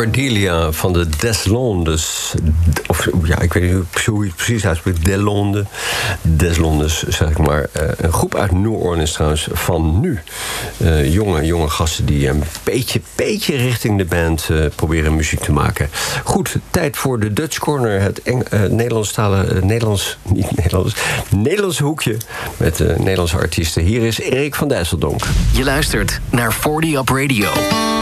Cordelia van de Deslondes. Of ja, ik weet niet hoe je het precies uitspreekt. Deslondes, zeg ik maar. Een groep uit New Orleans trouwens, van nu. Jonge gasten die een beetje richting de band proberen muziek te maken. Goed, tijd voor de Dutch Corner. Het Nederlandse hoekje met Nederlandse artiesten. Hier is Erik van Dijsseldonk. Je luistert naar 40 Up Radio.